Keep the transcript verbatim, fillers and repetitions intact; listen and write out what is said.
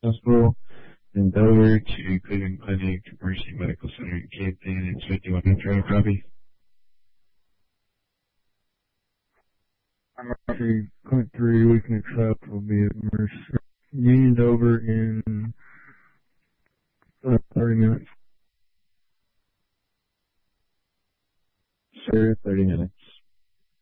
Hospital in Delaware to Cleveland Clinic, Mercy Medical Center in Canton, and fifty-one Metro copy. I'm actually Clinic three, we can accept, will be at Mercy. Union's over in uh, thirty minutes. Sure, thirty minutes.